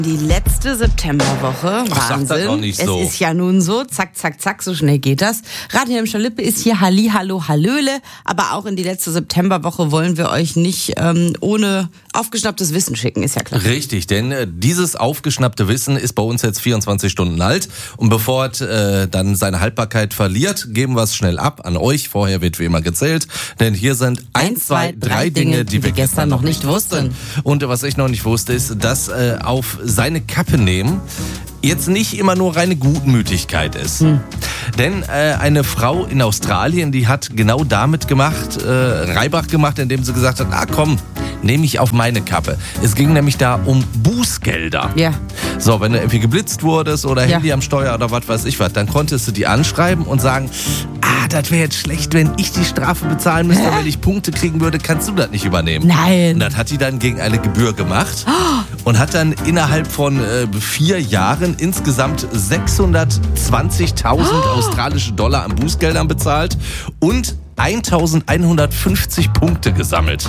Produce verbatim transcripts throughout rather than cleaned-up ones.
Die letzte Septemberwoche, Ach, Wahnsinn. sag das doch nicht so. Es ist ja nun so, zack, zack, zack, so schnell geht das. Radio im Schalippe ist hier Halli, Hallo, Hallöle, aber auch in die letzte Septemberwoche wollen wir euch nicht ähm, ohne aufgeschnapptes Wissen schicken, ist ja klar. Richtig, denn äh, dieses aufgeschnappte Wissen ist bei uns jetzt vierundzwanzig Stunden alt und bevor es äh, dann seine Haltbarkeit verliert, geben wir es schnell ab an euch. Vorher wird wie immer gezählt, denn hier sind ein, zwei, drei Dinge, die wir gestern noch nicht wussten. Und was ich noch nicht wusste, ist, dass äh, auf seine Kappe nehmen jetzt nicht immer nur reine Gutmütigkeit ist. Hm. Denn äh, eine Frau in Australien, die hat genau damit gemacht, äh, Reibach gemacht, indem sie gesagt hat, ah komm, nehme ich auf meine Kappe. Es ging nämlich da um Bußgelder. Ja. So, wenn du irgendwie geblitzt wurdest oder Ja. Handy am Steuer oder was weiß ich was, dann konntest du die anschreiben und sagen, ah, das wäre jetzt schlecht, wenn ich die Strafe bezahlen müsste, Hä? wenn ich Punkte kriegen würde, kannst du das nicht übernehmen. Nein. Und das hat die dann gegen eine Gebühr gemacht und hat dann innerhalb von äh, vier Jahren insgesamt sechshundertzwanzigtausend australische Dollar an Bußgeldern bezahlt und eintausendeinhundertfünfzig Punkte gesammelt.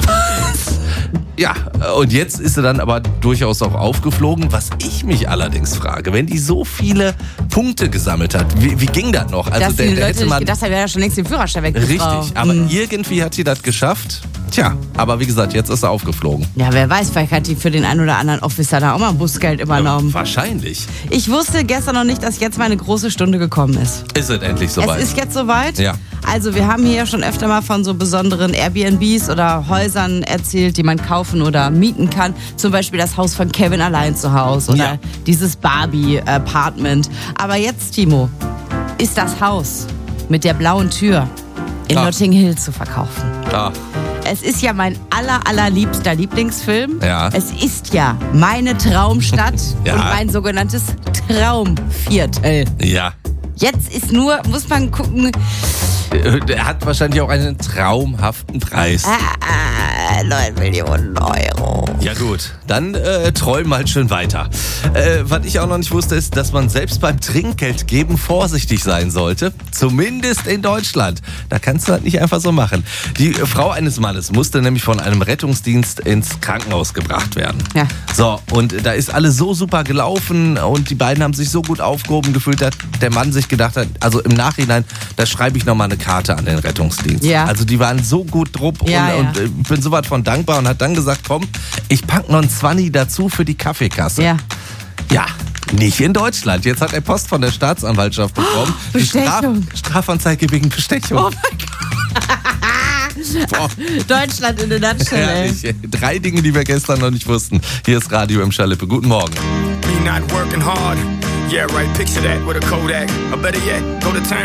Ja, und jetzt ist sie dann aber durchaus auch aufgeflogen. Was ich mich allerdings frage, wenn die so viele Punkte gesammelt hat, wie, wie ging das noch? Also Dass die Leute nicht gedacht haben, wir haben ja schon längst den Führerschein weg. Richtig, Frau. aber Hm. irgendwie hat sie das geschafft. Tja, aber wie gesagt, jetzt ist sie aufgeflogen. Ja, wer weiß, vielleicht hat die für den einen oder anderen Officer da auch mal Bußgeld übernommen. Ja, wahrscheinlich. Ich wusste gestern noch nicht, dass jetzt meine große Stunde gekommen ist. Ist es endlich soweit? Es ist jetzt soweit. Ja. Also wir haben hier ja schon öfter mal von so besonderen Airbnbs oder Häusern erzählt, die man kaufen oder mieten kann. Zum Beispiel das Haus von Kevin allein zu Hause oder Ja. dieses Barbie-Apartment. Aber jetzt, Timo, ist das Haus mit der blauen Tür in Ach. Notting Hill zu verkaufen. Ach, Es ist ja mein aller, allerliebster Lieblingsfilm. Ja. Es ist ja meine Traumstadt Ja. und mein sogenanntes Traumviertel. ja. Jetzt ist nur, muss man gucken, Er hat wahrscheinlich auch einen traumhaften Preis. ah, neun Millionen Euro. Ja gut, dann äh, träum halt schön weiter. Äh, was ich auch noch nicht wusste, ist, dass man selbst beim Trinkgeld geben vorsichtig sein sollte. Zumindest in Deutschland. Da kannst du das nicht einfach so machen. Die Frau eines Mannes musste nämlich von einem Rettungsdienst ins Krankenhaus gebracht werden. Ja. So, und da ist alles so super gelaufen und die beiden haben sich so gut aufgehoben gefühlt, dass der Mann sich gedacht hat, also im Nachhinein, da schreibe ich nochmal eine Karte an den Rettungsdienst. Ja. Also die waren so gut drupp Ja, und, ja. und ich bin so was von dankbar und hat dann gesagt, komm, ich pack noch einen Zwanni dazu für die Kaffeekasse. Ja. Ja, nicht in Deutschland. Jetzt hat er Post von der Staatsanwaltschaft bekommen. Oh, Bestechung. Straf- Strafanzeige wegen Bestechung. Oh mein Boah, Gott. Deutschland in der Nutshell. ey. herrlich. Drei Dinge, die wir gestern noch nicht wussten. Hier ist Radio im Schalippe. Guten Morgen. Me not working hard. Yeah, right. Picture that with a Kodak. Or better yet, go to town.